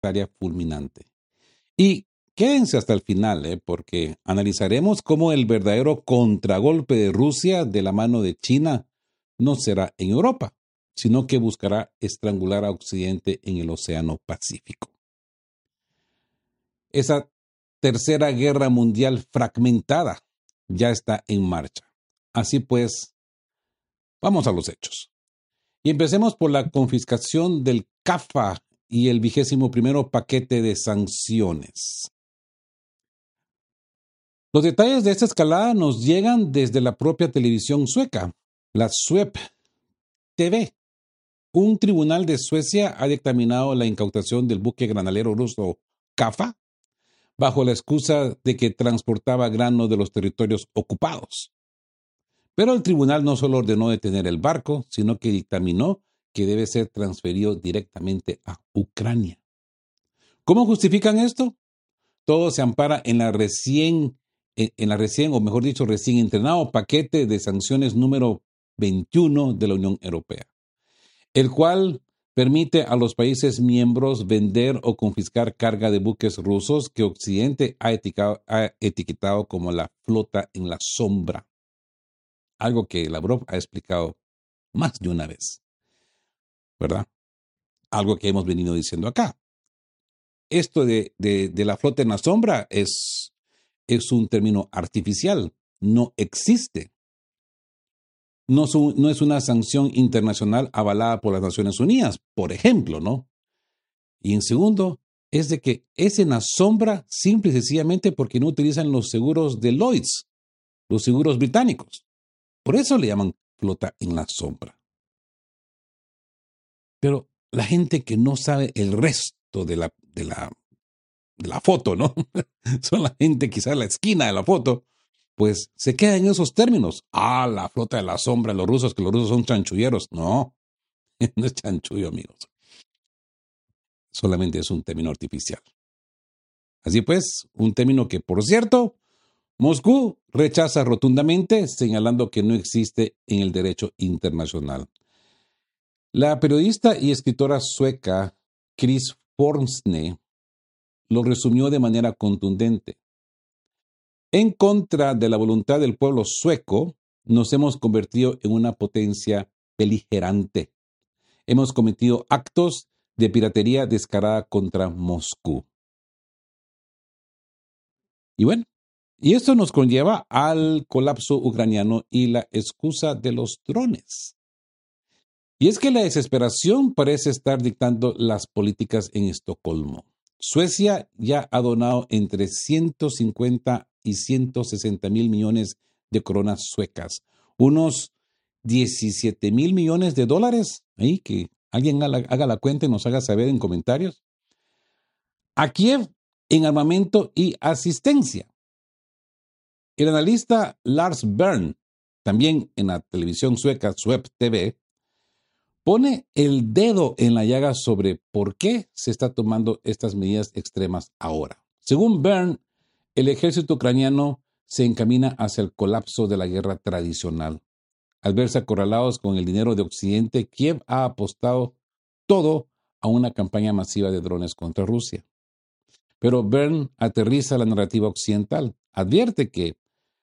tarea fulminante. Y quédense hasta el final, porque analizaremos cómo el verdadero contragolpe de Rusia de la mano de China no será en Europa, sino que buscará estrangular a Occidente en el Océano Pacífico. Esa tercera guerra mundial fragmentada ya está en marcha. Así pues, vamos a los hechos. Y empecemos por la confiscación del CAFA y el 21º paquete de sanciones. Los detalles de esta escalada nos llegan desde la propia televisión sueca, la SWEP TV. Un tribunal de Suecia ha dictaminado la incautación del buque granalero ruso CAFA bajo la excusa de que transportaba grano de los territorios ocupados. Pero el tribunal no solo ordenó detener el barco, sino que dictaminó que debe ser transferido directamente a Ucrania. ¿Cómo justifican esto? Todo se ampara en la recién entrenado paquete de sanciones número 21 de la Unión Europea, el cual permite a los países miembros vender o confiscar carga de buques rusos que Occidente ha etiquetado como la flota en la sombra, algo que Lavrov ha explicado más de una vez, ¿verdad? Algo que hemos venido diciendo acá. Esto de la flota en la sombra es un término artificial, no existe. No es una sanción internacional avalada por las Naciones Unidas, por ejemplo, ¿no? Y en segundo, es de que es en la sombra simple y sencillamente porque no utilizan los seguros de Lloyd's, los seguros británicos. Por eso le llaman flota en la sombra. Pero la gente que no sabe el resto de la foto, ¿no? Son la gente quizás la esquina de la foto, pues se queda en esos términos. La flota de la sombra, los rusos, que los rusos son chanchulleros. No, no es chanchullo, amigos. Solamente es un término artificial. Así pues, un término que, por cierto, Moscú rechaza rotundamente, señalando que no existe en el derecho internacional. La periodista y escritora sueca Chris Fornsne lo resumió de manera contundente. En contra de la voluntad del pueblo sueco, nos hemos convertido en una potencia beligerante. Hemos cometido actos de piratería descarada contra Moscú. Y bueno, y esto nos conlleva al colapso ucraniano y la excusa de los drones. Y es que la desesperación parece estar dictando las políticas en Estocolmo. Suecia ya ha donado entre 150 y 160 mil millones de coronas suecas, unos 17 mil millones de dólares. Ahí que alguien haga la cuenta y nos haga saber en comentarios. A Kiev en armamento y asistencia. El analista Lars Bern, también en la televisión sueca SWEP TV, pone el dedo en la llaga sobre por qué se está tomando estas medidas extremas ahora. Según Bern, el ejército ucraniano se encamina hacia el colapso de la guerra tradicional. Al verse acorralados con el dinero de Occidente, Kiev ha apostado todo a una campaña masiva de drones contra Rusia. Pero Bern aterriza la narrativa occidental. Advierte que,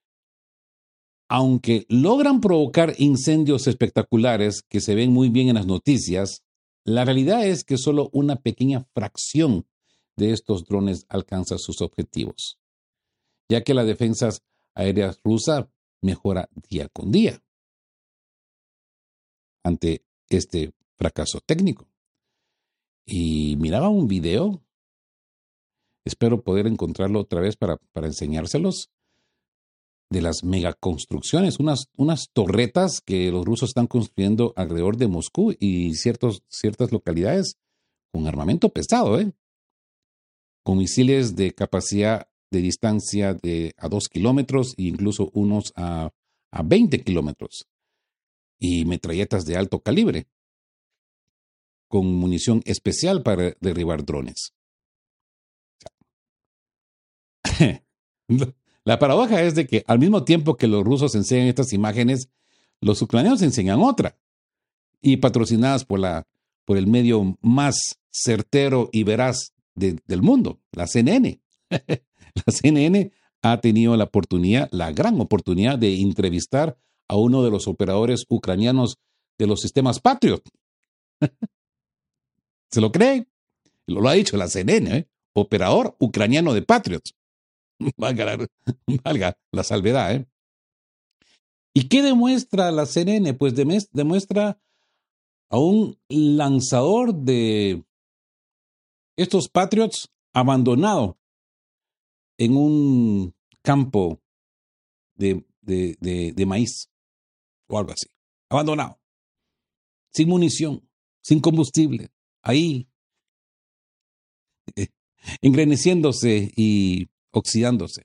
aunque logran provocar incendios espectaculares que se ven muy bien en las noticias, la realidad es que solo una pequeña fracción de estos drones alcanza sus objetivos, ya que la defensa aérea rusa mejora día con día ante este fracaso técnico. Y miraba un video, espero poder encontrarlo otra vez para enseñárselos, de las megaconstrucciones, unas torretas que los rusos están construyendo alrededor de Moscú y ciertas localidades con armamento pesado, con misiles de capacidad de distancia a 2 kilómetros e incluso unos a 20 kilómetros y metralletas de alto calibre con munición especial para derribar drones. La paradoja es de que al mismo tiempo que los rusos enseñan estas imágenes, los ucranianos enseñan otra, y patrocinadas por el medio más certero y veraz del mundo, la CNN. La CNN ha tenido la gran oportunidad de entrevistar a uno de los operadores ucranianos de los sistemas Patriot. ¿Se lo cree? Lo ha dicho la CNN, ¿eh? Operador ucraniano de Patriots. Valga la salvedad, ¿eh? ¿Y qué demuestra la CNN? Pues demuestra a un lanzador de estos Patriots abandonado en un campo de maíz o algo así. Abandonado, sin munición, sin combustible, ahí engraneciéndose y oxidándose.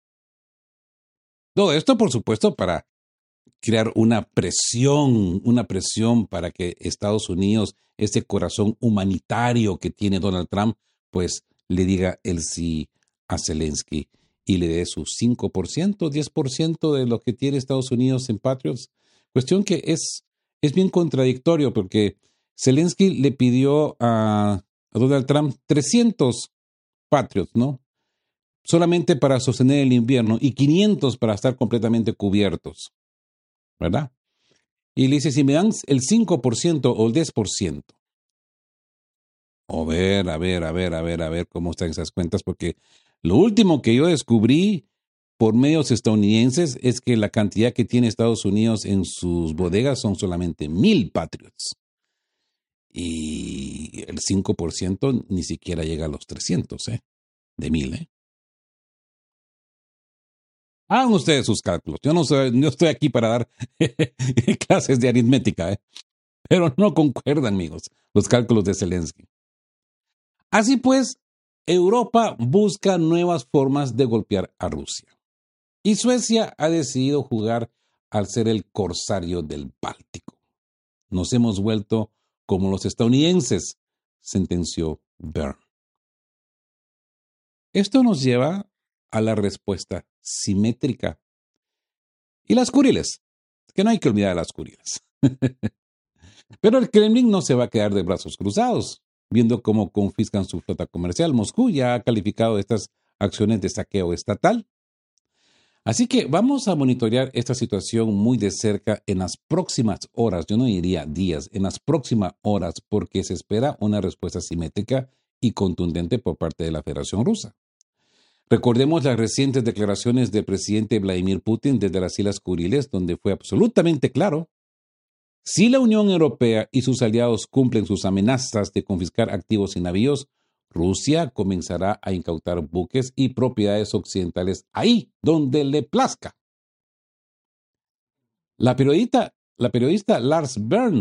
Todo esto, por supuesto, para crear una presión para que Estados Unidos, ese corazón humanitario que tiene Donald Trump, pues le diga el sí a Zelensky y le dé su 5%, 10% de lo que tiene Estados Unidos en Patriots. Cuestión que es bien contradictorio porque Zelensky le pidió a Donald Trump 300 Patriots, ¿no? Solamente para sostener el invierno y 500 para estar completamente cubiertos, ¿verdad? Y le dice, si me dan el 5% o el 10%. A ver cómo están esas cuentas, porque lo último que yo descubrí por medios estadounidenses es que la cantidad que tiene Estados Unidos en sus bodegas son solamente 1,000 Patriots. Y el 5% ni siquiera llega a los 300, de 1,000, Hagan ustedes sus cálculos. Yo no estoy aquí para dar clases de aritmética, pero no concuerdan, amigos, los cálculos de Zelensky. Así pues, Europa busca nuevas formas de golpear a Rusia. Y Suecia ha decidido jugar al ser el corsario del Báltico. Nos hemos vuelto como los estadounidenses, sentenció Bern. Esto nos lleva a la respuesta simétrica. Y las Kuriles, que no hay que olvidar a las Kuriles. Pero el Kremlin no se va a quedar de brazos cruzados, viendo cómo confiscan su flota comercial. Moscú ya ha calificado estas acciones de saqueo estatal. Así que vamos a monitorear esta situación muy de cerca en las próximas horas, yo no diría días, en las próximas horas, porque se espera una respuesta simétrica y contundente por parte de la Federación Rusa. Recordemos las recientes declaraciones del presidente Vladimir Putin desde las Islas Kuriles, donde fue absolutamente claro: si la Unión Europea y sus aliados cumplen sus amenazas de confiscar activos y navíos, Rusia comenzará a incautar buques y propiedades occidentales ahí donde le plazca. El periodista Lars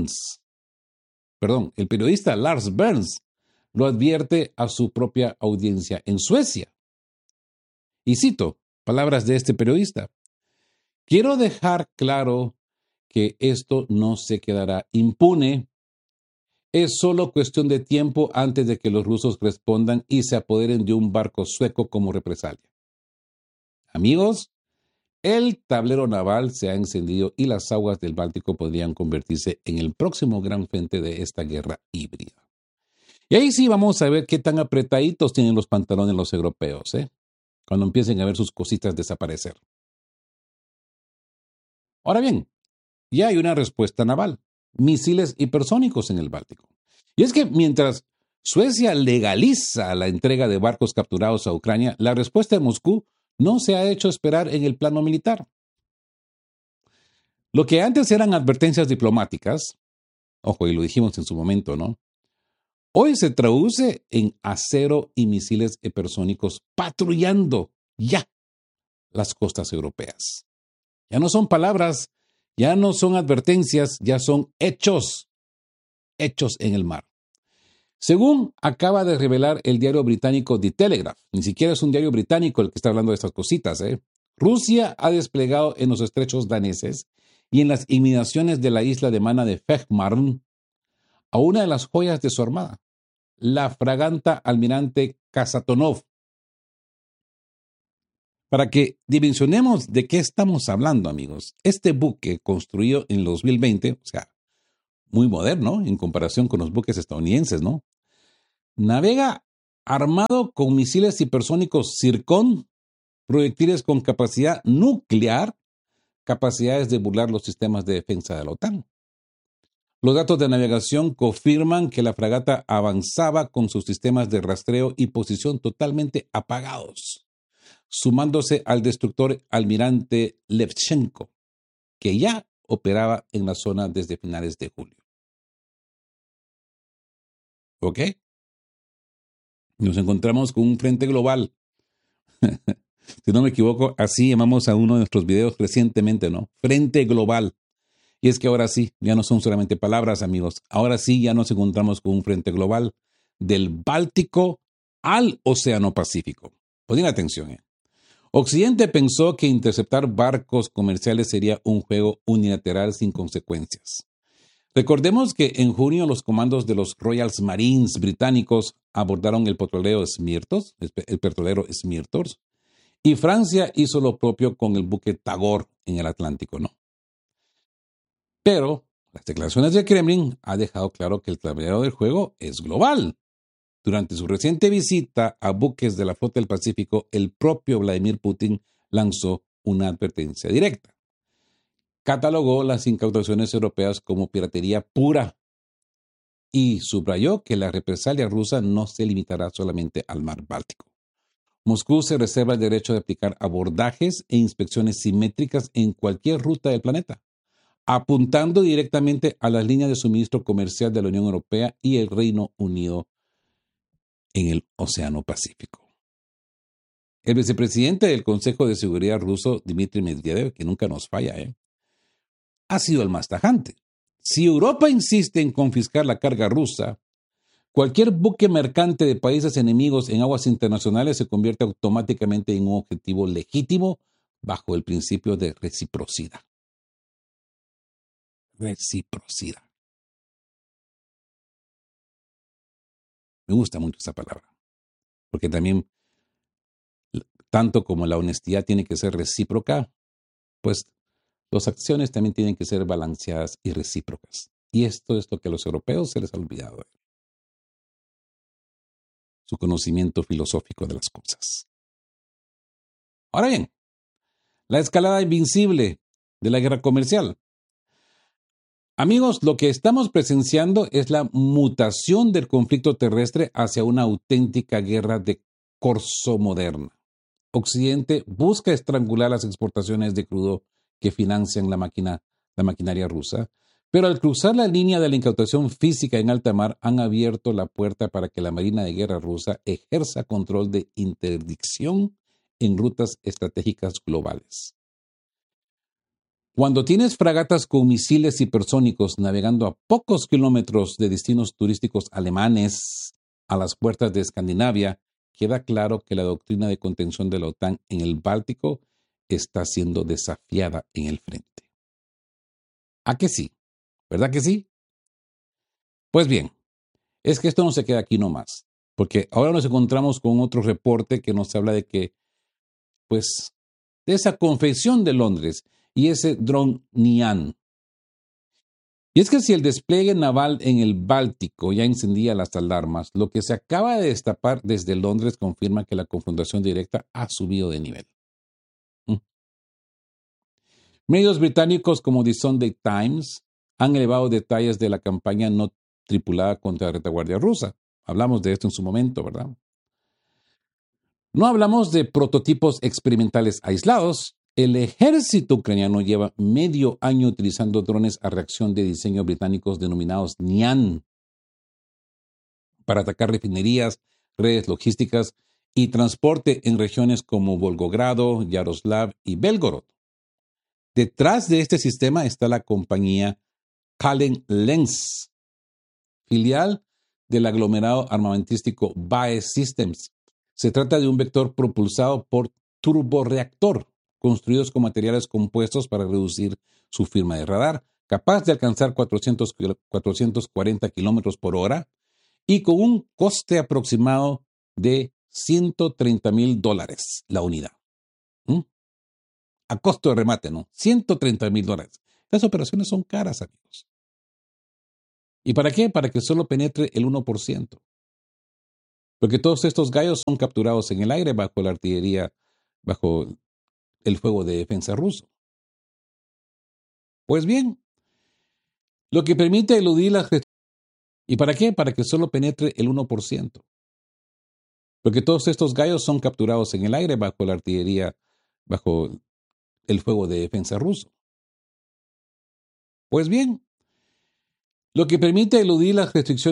Burns lo advierte a su propia audiencia en Suecia. Y cito palabras de este periodista: quiero dejar claro que esto no se quedará impune. Es solo cuestión de tiempo antes de que los rusos respondan y se apoderen de un barco sueco como represalia. Amigos, el tablero naval se ha encendido y las aguas del Báltico podrían convertirse en el próximo gran frente de esta guerra híbrida. Y ahí sí vamos a ver qué tan apretaditos tienen los pantalones los europeos, cuando empiecen a ver sus cositas desaparecer. Ahora bien, ya hay una respuesta naval: misiles hipersónicos en el Báltico. Y es que mientras Suecia legaliza la entrega de barcos capturados a Ucrania, la respuesta de Moscú no se ha hecho esperar en el plano militar. Lo que antes eran advertencias diplomáticas, ojo, y lo dijimos en su momento, ¿no? Hoy se traduce en acero y misiles hipersónicos patrullando ya las costas europeas. Ya no son palabras, ya no son advertencias, ya son hechos en el mar. Según acaba de revelar el diario británico The Telegraph, ni siquiera es un diario británico el que está hablando de estas cositas, Rusia ha desplegado en los estrechos daneses y en las inmediaciones de la isla alemana de Fehmarn a una de las joyas de su armada, la fragata almirante Kasatonov. Para que dimensionemos de qué estamos hablando, amigos, este buque construido en el 2020, o sea, muy moderno en comparación con los buques estadounidenses, ¿no? Navega armado con misiles hipersónicos Zircon, proyectiles con capacidad nuclear, capacidades de burlar los sistemas de defensa de la OTAN. Los datos de navegación confirman que la fragata avanzaba con sus sistemas de rastreo y posición totalmente apagados, sumándose al destructor almirante Levchenko, que ya operaba en la zona desde finales de julio. ¿Ok? Nos encontramos con un frente global. Si no me equivoco, así llamamos a uno de nuestros videos recientemente, ¿no? Frente global. Y es que ahora sí, ya no son solamente palabras, amigos. Ahora sí ya nos encontramos con un frente global del Báltico al Océano Pacífico. Ponen atención, Occidente pensó que interceptar barcos comerciales sería un juego unilateral sin consecuencias. Recordemos que en junio los comandos de los Royal Marines británicos abordaron el petrolero Smirtos, y Francia hizo lo propio con el buque Tagor en el Atlántico, ¿no? Pero las declaraciones de Kremlin han dejado claro que el tablero del juego es global. Durante su reciente visita a buques de la Flota del Pacífico, el propio Vladimir Putin lanzó una advertencia directa. Catalogó las incautaciones europeas como piratería pura y subrayó que la represalia rusa no se limitará solamente al mar Báltico. Moscú se reserva el derecho de aplicar abordajes e inspecciones simétricas en cualquier ruta del planeta, apuntando directamente a las líneas de suministro comercial de la Unión Europea y el Reino Unido en el Océano Pacífico. El vicepresidente del Consejo de Seguridad ruso, Dmitry Medvedev, que nunca nos falla, ha sido el más tajante. Si Europa insiste en confiscar la carga rusa, cualquier buque mercante de países enemigos en aguas internacionales se convierte automáticamente en un objetivo legítimo bajo el principio de reciprocidad. Reciprocidad. Me gusta mucho esa palabra, porque también, tanto como la honestidad tiene que ser recíproca, pues las acciones también tienen que ser balanceadas y recíprocas. Y esto es lo que a los europeos se les ha olvidado. Su conocimiento filosófico de las cosas. Ahora bien, la escalada invincible de la guerra comercial. Amigos, lo que estamos presenciando es la mutación del conflicto terrestre hacia una auténtica guerra de corso moderna. Occidente busca estrangular las exportaciones de crudo que financian la maquinaria rusa, pero al cruzar la línea de la incautación física en alta mar han abierto la puerta para que la Marina de Guerra rusa ejerza control de interdicción en rutas estratégicas globales. Cuando tienes fragatas con misiles hipersónicos navegando a pocos kilómetros de destinos turísticos alemanes a las puertas de Escandinavia, queda claro que la doctrina de contención de la OTAN en el Báltico está siendo desafiada en el frente. ¿A que sí? ¿Verdad que sí? Pues bien, es que esto no se queda aquí nomás, porque ahora nos encontramos con otro reporte que nos habla de que, pues, de esa confesión de Londres y ese dron Nian. Y es que si el despliegue naval en el Báltico ya encendía las alarmas, lo que se acaba de destapar desde Londres confirma que la confrontación directa ha subido de nivel. Medios británicos como The Sunday Times han elevado detalles de la campaña no tripulada contra la retaguardia rusa. Hablamos de esto en su momento, ¿verdad? No hablamos de prototipos experimentales aislados. El ejército ucraniano lleva medio año utilizando drones a reacción de diseño británicos denominados Nian para atacar refinerías, redes logísticas y transporte en regiones como Volgogrado, Yaroslav y Belgorod. Detrás de este sistema está la compañía Kallen Lens, filial del aglomerado armamentístico BAE Systems. Se trata de un vector propulsado por turborreactor, construidos con materiales compuestos para reducir su firma de radar, capaz de alcanzar 440 kilómetros por hora y con un coste aproximado de $130,000 la unidad. A costo de remate, ¿no? $130,000. Las operaciones son caras, amigos. ¿Y para qué? Para que solo penetre el 1%. porque todos estos gallos son capturados en el aire bajo la artillería, bajo el fuego de defensa ruso. Pues bien, lo que permite eludir las restricciones. ¿Y para qué? Para que solo penetre el 1%. Porque todos estos gallos son capturados en el aire bajo la artillería, bajo el fuego de defensa ruso. Pues bien, lo que permite eludir las restricciones